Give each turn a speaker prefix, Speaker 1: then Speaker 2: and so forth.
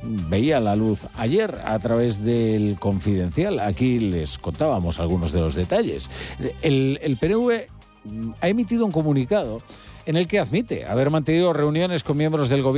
Speaker 1: veía la luz ayer a través del Confidencial. Aquí les contábamos algunos de los detalles. El PNV ha emitido un comunicado en el que admite haber mantenido reuniones con miembros del gobierno